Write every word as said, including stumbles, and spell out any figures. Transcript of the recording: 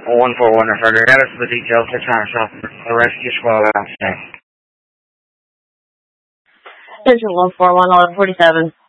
one four one or further. Get us the details. They're trying to stop the rescue squad last night. Central one four one, eleven forty-seven.